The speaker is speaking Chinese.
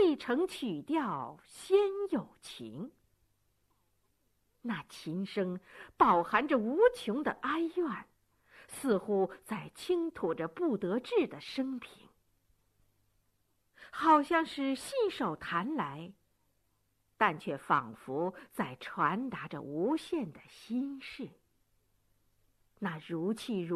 未成曲调先有情。那琴声饱含着无穷的哀怨，似乎在倾吐着不得志的生平，好像是信手弹来，但却仿佛在传达着无限的心事。那如泣如